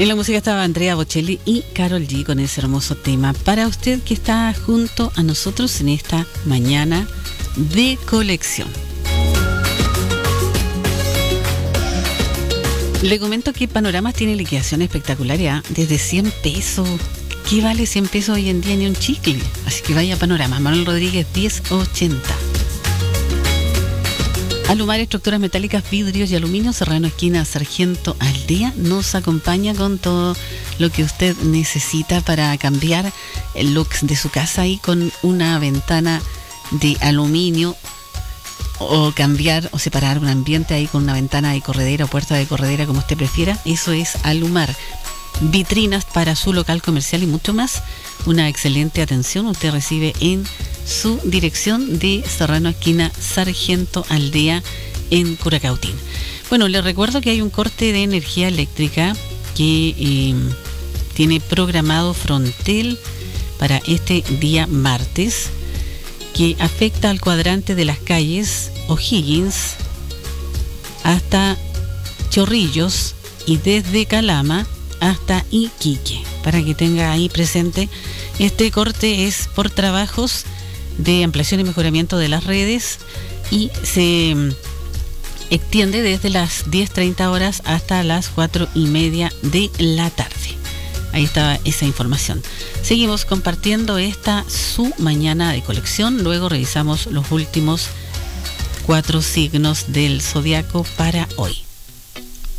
En la música estaba Andrea Bocelli y Karol G con ese hermoso tema. Para usted que está junto a nosotros en esta mañana de colección. Le comento que Panoramas tiene liquidación espectacular ya, desde 100 pesos. ¿Qué vale 100 pesos hoy en día ni un chicle? Así que vaya a Panoramas. Manuel Rodríguez 1080. Alumar, estructuras metálicas, vidrios y aluminio, Serrano esquina Sargento Aldea, nos acompaña con todo lo que usted necesita para cambiar el look de su casa y con una ventana de aluminio, o cambiar o separar un ambiente ahí con una ventana de corredera o puerta de corredera, como usted prefiera. Eso es Alumar. Vitrinas para su local comercial y mucho más. Una excelente atención usted recibe en su dirección de Serrano esquina Sargento Aldea en Curacautín. Bueno, les recuerdo que hay un corte de energía eléctrica que tiene programado Frontel para este día martes, que afecta al cuadrante de las calles O'Higgins hasta Chorrillos y desde Calama hasta Iquique. Para que tenga ahí presente, este corte es por trabajos de ampliación y mejoramiento de las redes y se extiende desde las 10:30 horas hasta las 4:30 de la tarde. Ahí estaba esa información. Seguimos compartiendo esta su mañana de colección. Luego revisamos los últimos 4 signos del zodiaco para hoy.